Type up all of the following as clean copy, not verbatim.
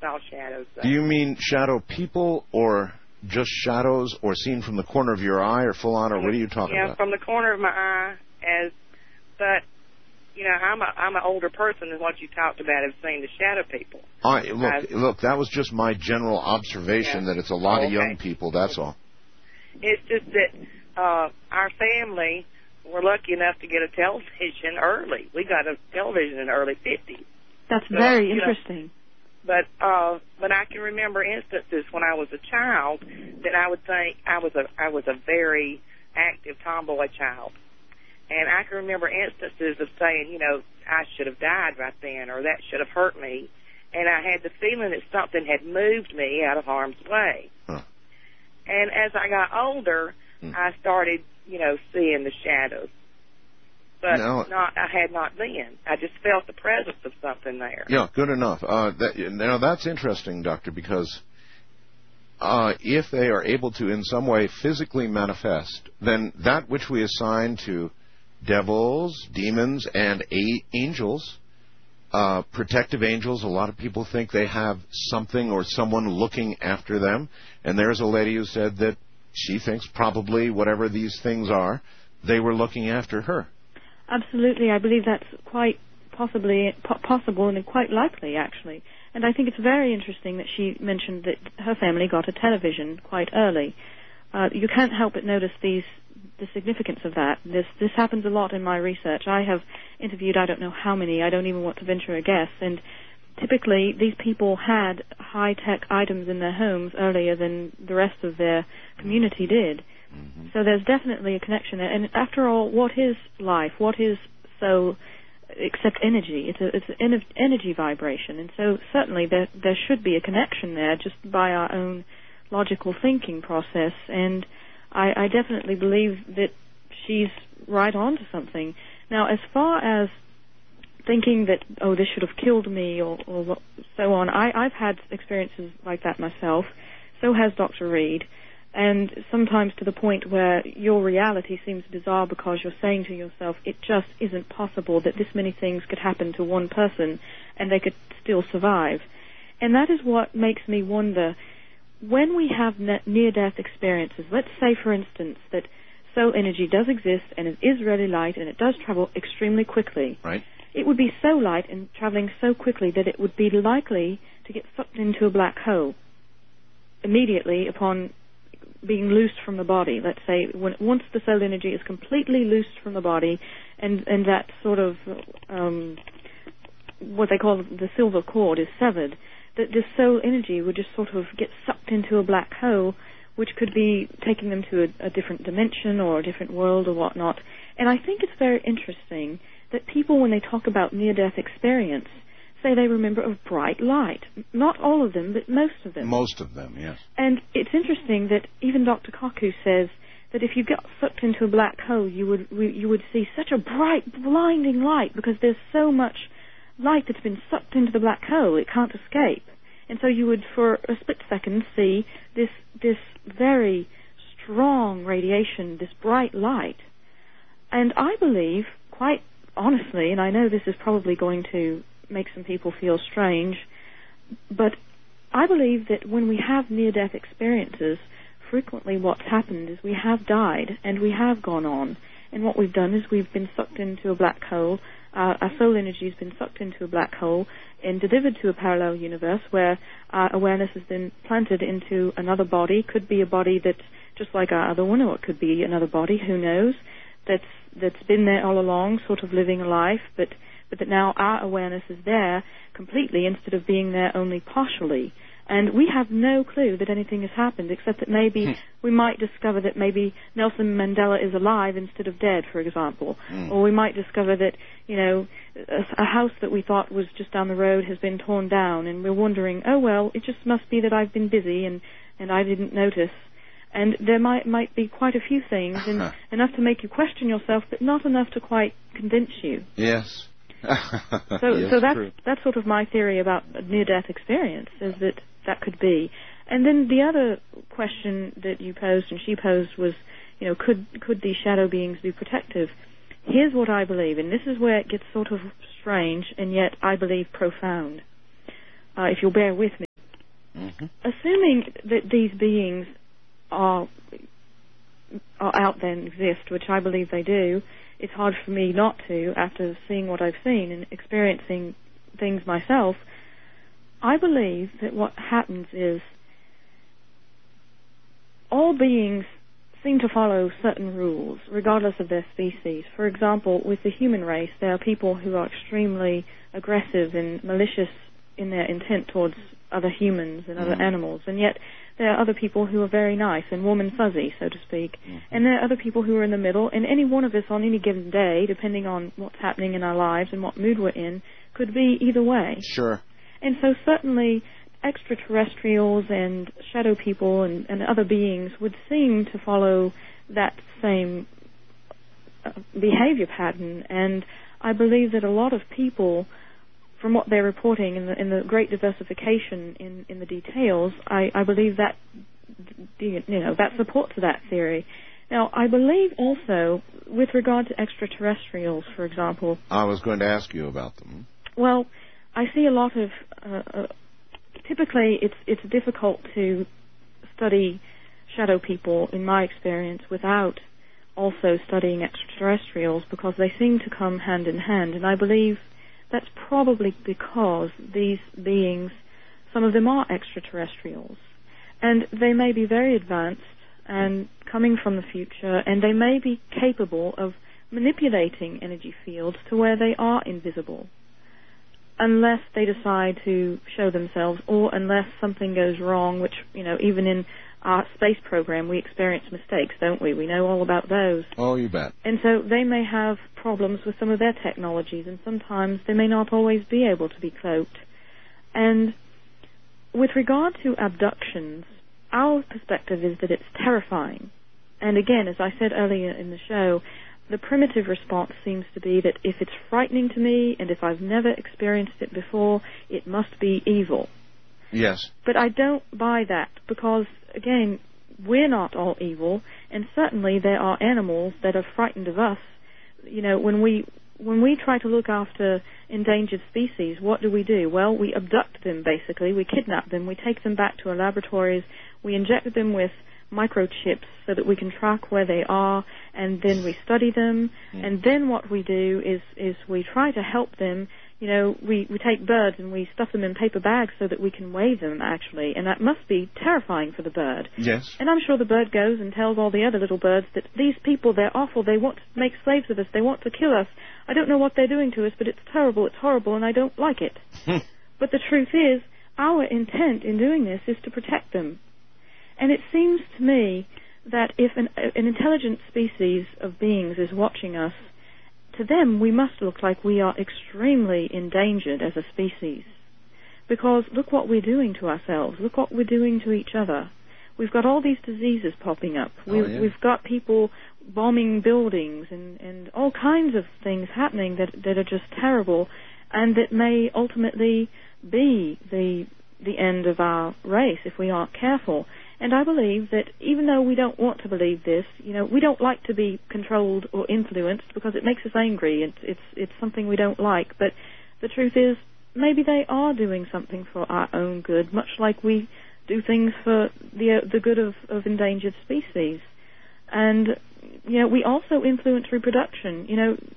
saw shadows. Do you mean shadow people or just shadows, or seen from the corner of your eye, or full on, or what are you talking about? Yeah, from the corner of my eye, but you know, I'm an older person than what you talked about of seeing the shadow people. Look, that was just my general observation that it's a lot of young people, that's all. It's just that our family were lucky enough to get a television early. We got a television in the early 50s. That's very interesting. But I can remember instances when I was a child that I would think I was a very active tomboy child. And I can remember instances of saying, you know, I should have died right then, or that should have hurt me. And I had the feeling that something had moved me out of harm's way. Huh. And as I got older, I started, you know, seeing the shadows. But I had not then. I just felt the presence of something there. Yeah, good enough. Now, that's interesting, Doctor, because if they are able to in some way physically manifest, then that which we assign to devils, demons, and angels, protective angels, a lot of people think they have something or someone looking after them. And there's a lady who said that she thinks probably whatever these things are, they were looking after her. Absolutely. I believe that's quite possible and quite likely, actually. And I think it's very interesting that she mentioned that her family got a television quite early. You can't help but notice the significance of that. This happens a lot in my research. I have interviewed I don't know how many. I don't even want to venture a guess. And typically these people had high-tech items in their homes earlier than the rest of their community did. Mm-hmm. So there's definitely a connection there. And after all, what is life? What is soul except energy? It's an energy vibration. And so certainly there should be a connection there just by our own logical thinking process. And I definitely believe that she's right on to something. Now, as far as thinking that, oh, this should have killed me or so on, I've had experiences like that myself. So has Dr. Reed. And sometimes to the point where your reality seems bizarre because you're saying to yourself, it just isn't possible that this many things could happen to one person and they could still survive. And that is what makes me wonder, when we have near-death experiences, let's say, for instance, that soul energy does exist and it is really light and it does travel extremely quickly. Right. It would be so light and traveling so quickly that it would be likely to get sucked into a black hole immediately upon being loosed from the body. Let's say once the soul energy is completely loosed from the body and that sort of what they call the silver cord is severed, that this soul energy would just sort of get sucked into a black hole, which could be taking them to a different dimension or a different world or whatnot. And I think it's very interesting that people, when they talk about near-death experience, say they remember a bright light. Not all of them, but most of them. Most of them, yes. And it's interesting that even Dr. Kaku says that if you got sucked into a black hole, you would see such a bright, blinding light because there's so much light that's been sucked into the black hole, it can't escape. And so you would, for a split second, see this very strong radiation, this bright light. And I believe, quite honestly, and I know this is probably going to make some people feel strange, but I believe that when we have near-death experiences, frequently what's happened is we have died and we have gone on. And what we've done is we've been sucked into a black hole. Our soul energy has been sucked into a black hole and delivered to a parallel universe where our awareness has been planted into another body. Could be a body that's just like our other one, or it could be another body, who knows, that's been there all along, sort of living a life, but that now our awareness is there completely instead of being there only partially. And we have no clue that anything has happened, except that maybe we might discover that maybe Nelson Mandela is alive instead of dead, for example. Or we might discover that, you know, a house that we thought was just down the road has been torn down, and we're wondering, oh, well, it just must be that I've been busy and I didn't notice. And there might be quite a few things, and enough to make you question yourself, but not enough to quite convince you. Yes. So that's sort of my theory about a near-death experience, is that could be. And then the other question that you posed and she posed was, you know, could these shadow beings be protective? Here's what I believe, and this is where it gets sort of strange and yet I believe profound. If you'll bear with me. assuming that these beings are out there and exist, which I believe they do, it's hard for me not to after seeing what I've seen and experiencing things myself. I believe that what happens is all beings seem to follow certain rules, regardless of their species. For example, with the human race, there are people who are extremely aggressive and malicious in their intent towards other humans and other animals, and yet there are other people who are very nice and warm and fuzzy, so to speak. And there are other people who are in the middle, and any one of us on any given day, depending on what's happening in our lives and what mood we're in, could be either way. Sure. And so certainly extraterrestrials and shadow people and other beings would seem to follow that same behavior pattern. And I believe that a lot of people, from what they're reporting in the great diversification in the details, I believe that that supports that theory. Now, I believe also, with regard to extraterrestrials, for example, I was going to ask you about them. Well, I see a lot of typically it's difficult to study shadow people, in my experience, without also studying extraterrestrials, because they seem to come hand in hand. And I believe that's probably because these beings, some of them are extraterrestrials, and they may be very advanced and coming from the future, and they may be capable of manipulating energy fields to where they are invisible, unless they decide to show themselves, or unless something goes wrong, which, even in our space program we experience mistakes, don't we? We know all about those. Oh, you bet. And so they may have problems with some of their technologies, and sometimes they may not always be able to be cloaked. And with regard to abductions, our perspective is that it's terrifying. And again, as I said earlier in the show, the primitive response seems to be that if it's frightening to me and if I've never experienced it before, it must be evil. Yes. But I don't buy that, because, again, we're not all evil, and certainly there are animals that are frightened of us. When we try to look after endangered species, what do? Well, we abduct them, basically. We kidnap them. We take them back to our laboratories. We inject them with microchips so that we can track where they are, and then we study them. And then what we do is we try to help them. We take birds and we stuff them in paper bags so that we can weigh them, actually, and that must be terrifying for the bird. Yes. And I'm sure the bird goes and tells all the other little birds that these people, they're awful, they want to make slaves of us, they want to kill us. I don't know what they're doing to us, but it's terrible, it's horrible, and I don't like it. But the truth is, our intent in doing this is to protect them. And it seems to me that if an intelligent species of beings is watching us, to them we must look like we are extremely endangered as a species. Because look what we're doing to ourselves. Look what we're doing to each other. We've got all these diseases popping up. We've got people bombing buildings and all kinds of things happening that are just terrible, and that may ultimately be the end of our race if we aren't careful. And I believe that even though we don't want to believe this, we don't like to be controlled or influenced because it makes us angry. It's something we don't like. But the truth is, maybe they are doing something for our own good, much like we do things for the good of endangered species. And we also influence reproduction.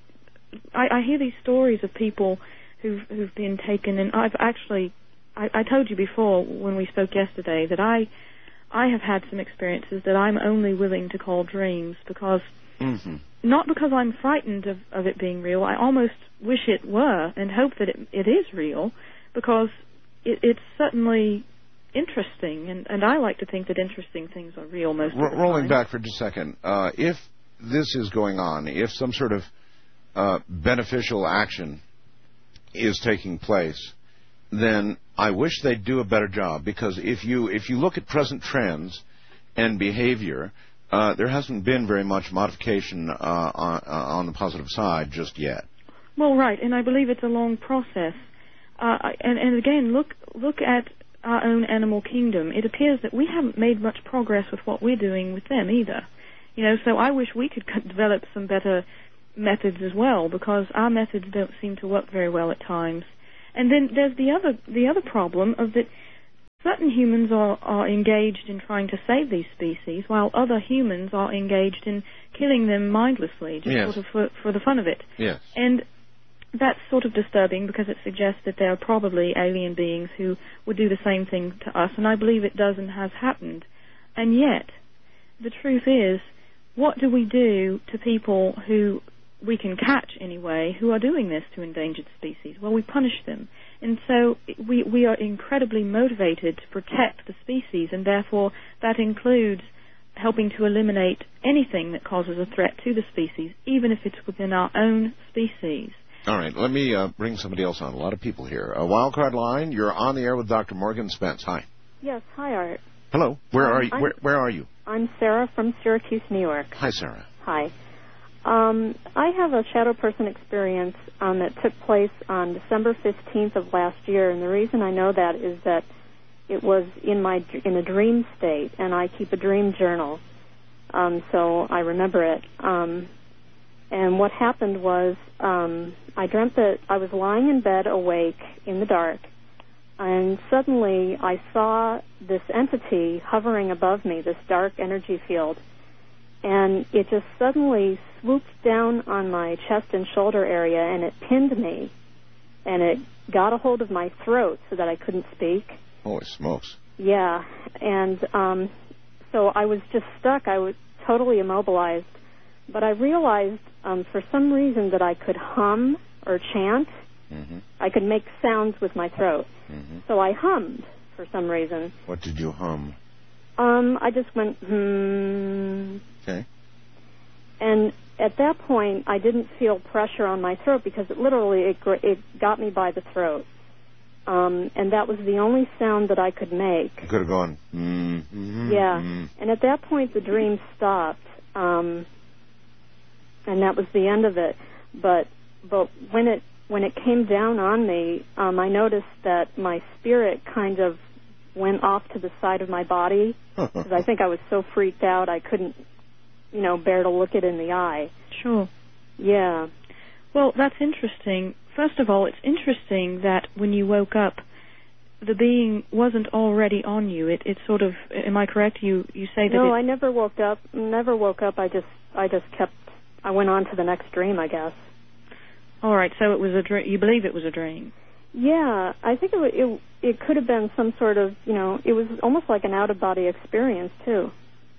I hear these stories of people who've been taken, and I told you before when we spoke yesterday that I have had some experiences that I'm only willing to call dreams, because not because I'm frightened of it being real. I almost wish it were and hope that it is real, because it's certainly interesting, and I like to think that interesting things are real most of the time. Rolling back for just a second, if this is going on, if some sort of beneficial action is taking place, then I wish they'd do a better job, because if you look at present trends and behavior, there hasn't been very much modification on the positive side just yet. Well, right, and I believe it's a long process. And again, look at our own animal kingdom. It appears that we haven't made much progress with what we're doing with them either. So I wish we could develop some better methods as well, because our methods don't seem to work very well at times. And then there's the other problem of that Certain humans are engaged in trying to save these species, while other humans are engaged in killing them mindlessly, just sort of for the fun of it. Yes. And that's sort of disturbing because it suggests that there are probably alien beings who would do the same thing to us, and I believe it does and has happened. And yet, the truth is, what do we do to people who we can catch anyway, who are doing this to endangered species? Well, we punish them. And so we are incredibly motivated to protect the species, and therefore that includes helping to eliminate anything that causes a threat to the species, even if it's within our own species. All right, let me bring somebody else on. A lot of people here. Wildcard line, you're on the air with Dr. Morgan Spence. Hi. Yes, hi, Art. Hello. Where are you? Where are you? I'm Sarah from Syracuse, New York. Hi, Sarah. Hi. I have a shadow person experience that took place on December 15th of last year, and the reason I know that is that it was in a dream state, and I keep a dream journal, so I remember it. And what happened was I dreamt that I was lying in bed awake in the dark, and suddenly I saw this entity hovering above me, this dark energy field, and it just suddenly swooped down on my chest and shoulder area, and it pinned me, and it got a hold of my throat so that I couldn't speak. Holy smokes. Yeah, and so I was just stuck. I was totally immobilized. But I realized for some reason that I could hum or chant. Mm-hmm. I could make sounds with my throat. Mm-hmm. So I hummed for some reason. What did you hum? I just went, hmm. Okay. And at that point, I didn't feel pressure on my throat because it got me by the throat. And that was the only sound that I could make. You could have gone, yeah. And at that point, the dream stopped. And that was the end of it. But when it came down on me, I noticed that my spirit kind of went off to the side of my body because I think I was so freaked out I couldn't, bear to look it in the eye. Sure. Yeah. Well, that's interesting. First of all, it's interesting that when you woke up, the being wasn't already on you. It sort of, am I correct? You say that. No, I never woke up. I went on to the next dream, I guess. All right, so it was a dream. You believe it was a dream? Yeah, I think it could have been some sort of, it was almost like an out-of-body experience, too.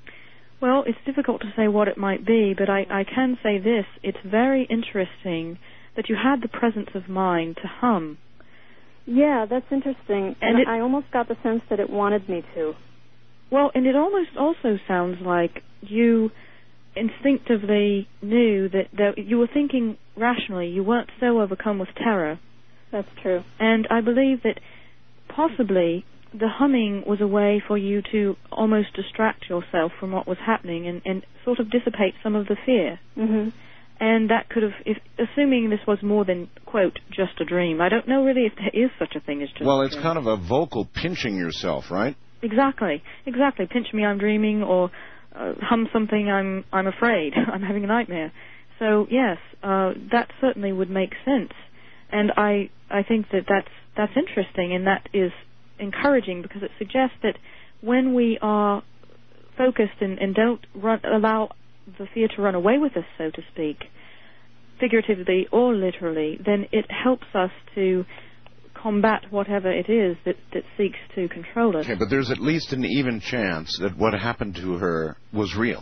Well, it's difficult to say what it might be, but I can say this. It's very interesting that you had the presence of mind to hum. Yeah, that's interesting. And I almost got the sense that it wanted me to. Well, and it almost also sounds like you instinctively knew that you were thinking rationally. You weren't so overcome with terror. That's true. And I believe that possibly the humming was a way for you to almost distract yourself from what was happening and sort of dissipate some of the fear. Mm-hmm. And that could have, assuming this was more than, quote, just a dream. I don't know really if there is such a thing as just a dream. Well, it's kind of a vocal pinching yourself, right? Exactly. Pinch me, I'm dreaming, or hum something, I'm afraid, I'm having a nightmare. So, yes, that certainly would make sense. And I think that's interesting, and that is encouraging because it suggests that when we are focused and don't allow the fear to run away with us, so to speak, figuratively or literally, then it helps us to combat whatever it is that seeks to control us. Okay, but there's at least an even chance that what happened to her was real.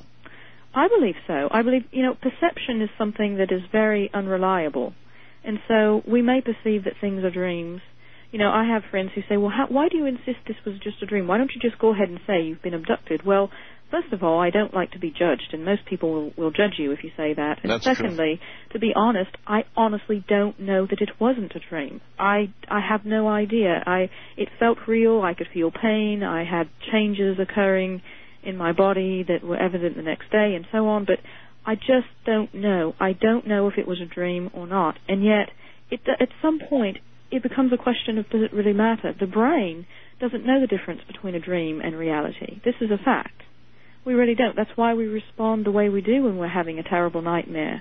I believe so. I believe, perception is something that is very unreliable. And so we may perceive that things are dreams. I have friends who say, well, why do you insist this was just a dream? Why don't you just go ahead and say you've been abducted? Well, first of all, I don't like to be judged, and most people will judge you if you say that. And that's secondly, true. To be honest, I honestly don't know that it wasn't a dream. I have no idea. It felt real. I could feel pain. I had changes occurring in my body that were evident the next day and so on, but I just don't know. I don't know if it was a dream or not. And yet, at some point, it becomes a question of does it really matter? The brain doesn't know the difference between a dream and reality. This is a fact. We really don't. That's why we respond the way we do when we're having a terrible nightmare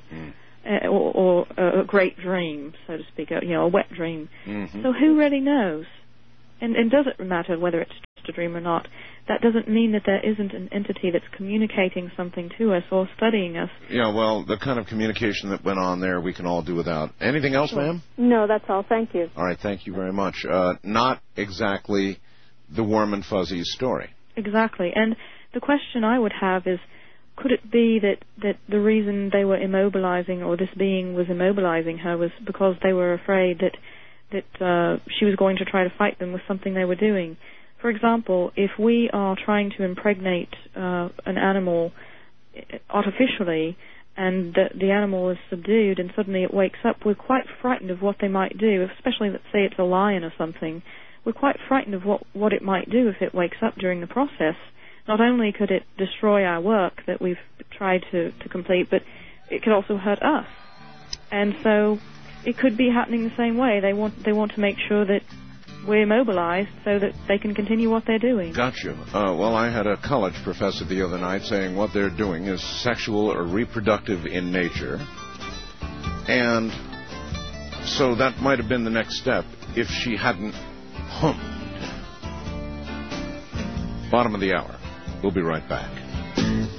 or a great dream, so to speak, a wet dream. Mm-hmm. So who really knows? And does it matter whether it's just a dream or not, that doesn't mean that there isn't an entity that's communicating something to us or studying us. Yeah, well, the kind of communication that went on there we can all do without. Anything else, ma'am? No, that's all. Thank you. All right, thank you very much. Not exactly the warm and fuzzy story. Exactly. And the question I would have is, could it be that the reason they were immobilizing, or this being was immobilizing her, was because they were afraid that she was going to try to fight them with something they were doing? For example, if we are trying to impregnate an animal artificially, and the animal is subdued and suddenly it wakes up, we're quite frightened of what they might do, especially, let's say it's a lion or something. We're quite frightened of what it might do if it wakes up during the process. Not only could it destroy our work that we've tried to complete, but it could also hurt us. And so it could be happening the same way. They want to make sure that we're immobilized so that they can continue what they're doing. Gotcha. Well, I had a college professor the other night saying what they're doing is sexual or reproductive in nature. And so that might have been the next step if she hadn't hummed. Bottom of the hour. We'll be right back.